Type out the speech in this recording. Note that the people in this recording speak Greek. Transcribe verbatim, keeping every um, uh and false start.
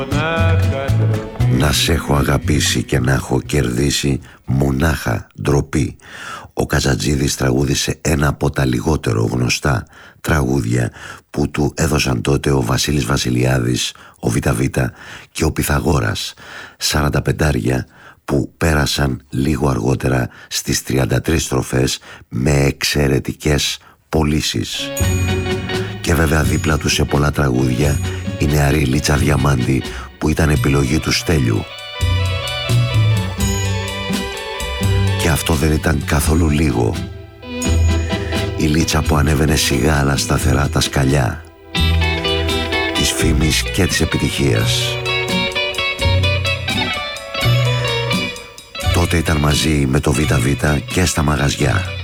Να σ' έχω αγαπήσει και να έχω κερδίσει μονάχα ντροπή. Ο Καζατζίδης τραγούδισε ένα από τα λιγότερο γνωστά τραγούδια που του έδωσαν τότε ο Βασίλης Βασιλιάδης, ο ΒΒ και ο Πυθαγόρας, σαράντα πεντάρια που πέρασαν λίγο αργότερα στις τριάντα τρεις στροφές με εξαιρετικές πωλήσεις. Και βέβαια δίπλα του σε πολλά τραγούδια η νεαρή Λίτσα Διαμάντη που ήταν επιλογή του Στέλιου. Και αυτό δεν ήταν καθόλου λίγο. Η Λίτσα που ανέβαινε σιγά αλλά σταθερά τα σκαλιά της φήμης και της επιτυχίας. Τότε ήταν μαζί με το ΒΒ και στα μαγαζιά.